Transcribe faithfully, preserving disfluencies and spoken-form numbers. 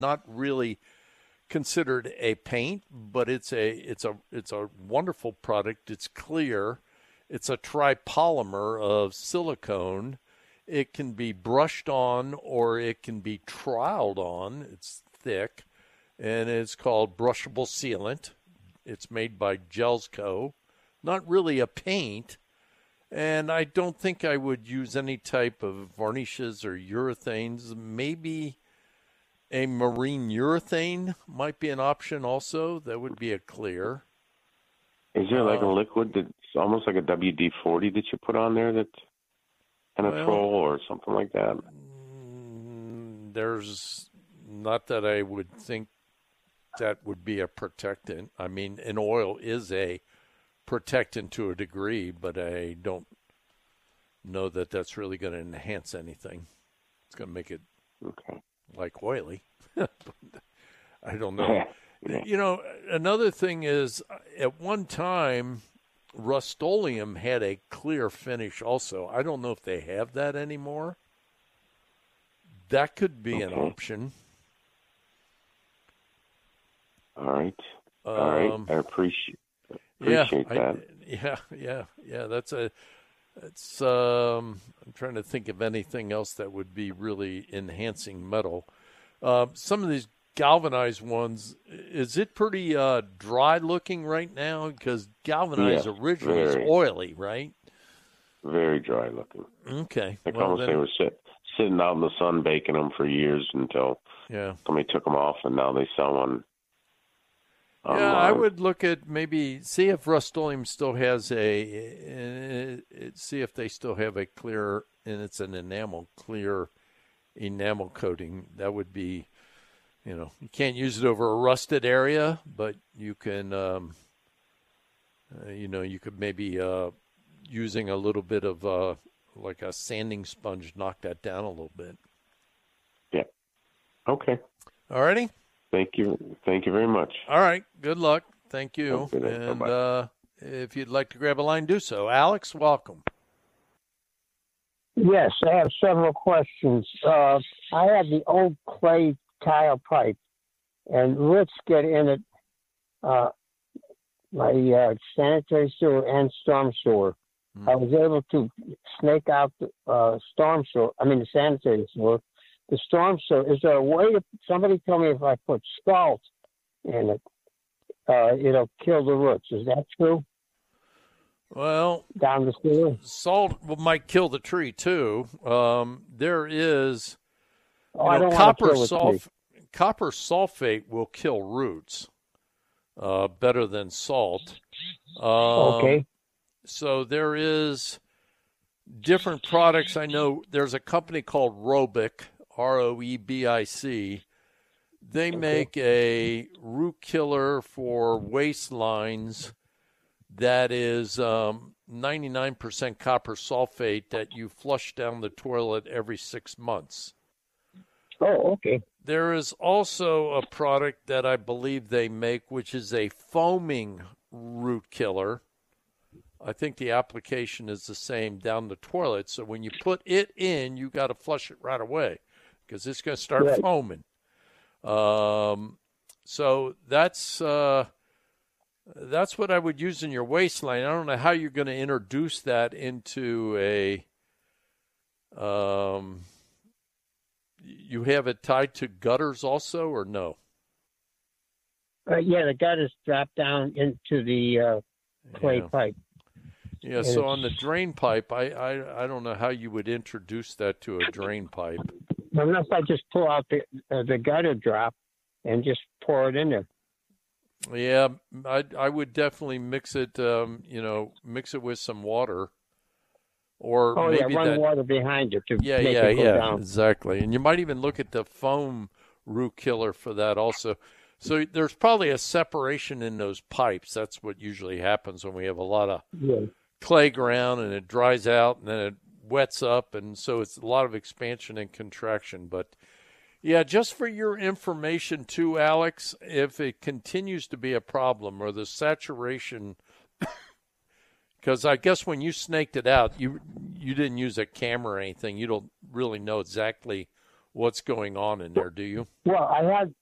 not really considered a paint, but it's a it's a it's a wonderful product. It's clear. It's a tripolymer of silicone. It can be brushed on or it can be troweled on. It's thick, and it's called Brushable Sealant. It's made by Gelsco. Not really a paint, and I don't think I would use any type of varnishes or urethanes. Maybe a marine urethane might be an option also. That would be a clear. Is there like uh, a liquid that's almost like a W D forty that you put on there that's Penetrol well, or something like that? There's not that I would think that would be a protectant. I mean, an oil is a protectant to a degree, but I don't know that that's really going to enhance anything. It's going to make it okay. like oily. I don't know. Yeah. You know, another thing is at one time, Rust-Oleum had a clear finish also. I don't know if they have that anymore. That could be okay. An option. All right. All right. Um, I appreciate appreciate yeah, that. I, yeah, yeah, yeah. That's a. It's. Um, I'm trying to think of anything else that would be really enhancing metal. Uh, some of these galvanized ones, is it pretty uh, dry looking right now? Because galvanized yeah, originally very, is oily, right? Very dry looking. Okay. Like well, almost then, they were sit, sitting out in the sun baking them for years until yeah. somebody took them off, and now they sell one. Yeah, online. I would look at maybe see if Rust-Oleum still has a, uh, see if they still have a clear, and it's an enamel, clear enamel coating. That would be, you know, you can't use it over a rusted area, but you can, um, uh, you know, you could maybe uh, using a little bit of uh, like a sanding sponge knock that down a little bit. Yeah. Okay. All righty. Thank you. Thank you very much. All right. Good luck. Thank you. Okay, and uh, if you'd like to grab a line, do so. Alex, welcome. Yes, I have several questions. Uh, I have the old clay tile pipe, and roots get in it, uh, my uh, sanitary sewer and storm sewer. Mm. I was able to snake out the uh, storm sewer, I mean the sanitary sewer. The storm sewer, is there a way to, somebody told me if I put salt in it, uh, it'll kill the roots. Is that true? Well, down the sewer? Salt might kill the tree too. Um, there is, oh, you I know, don't copper want to kill the sulf- copper sulfate will kill roots uh, better than salt. Um, okay. So there is different products. I know there's a company called Roebic, R O E B I C. They okay. make a root killer for waste lines that is um, ninety-nine percent copper sulfate that you flush down the toilet every six months. Oh, okay. There is also a product that I believe they make, which is a foaming root killer. I think the application is the same down the toilet. So when you put it in, you got to flush it right away because it's going to start right. foaming. Um, so that's uh, that's what I would use in your waistline. I don't know how you're going to introduce that into a. Um, you have it tied to gutters also, or no? Uh, yeah, the gutters drop down into the uh, clay yeah. pipe. Yeah, and so on the drain pipe, I, I I don't know how you would introduce that to a drain pipe. Unless I just pull out the uh, the gutter drop and just pour it in there. Yeah, I I would definitely mix it. Um, you know, mix it with some water, or oh maybe yeah, run that, water behind it to yeah make yeah it go yeah down. Exactly. And you might even look at the foam root killer for that also. So there's probably a separation in those pipes. That's what usually happens when we have a lot of yeah. clay ground and it dries out and then it wets up, and so it's a lot of expansion and contraction. But yeah, just for your information too, Alex, if it continues to be a problem or the saturation, because I guess when you snaked it out, you you didn't use a camera or anything. You don't really know exactly what's going on in there, do you? Well, I had